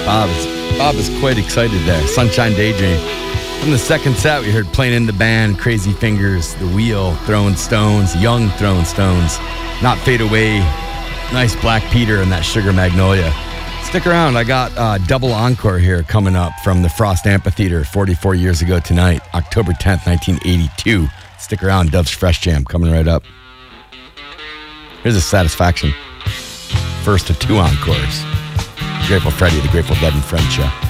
Bob is quite excited there. Sunshine Daydream. From the second set, we heard Playing in the Band, Crazy Fingers, The Wheel, Throwing Stones, Young Throwing Stones, Not Fade Away, nice Black Peter, and that Sugar Magnolia. Stick around. I got a double encore here coming up from the Frost Amphitheater 44 years ago tonight, October 10th, 1982. Stick around. Dove's Fresh Jam coming right up. Here's a Satisfaction. First of two encores. Grateful Freddy, the Grateful Dead and Friend Show.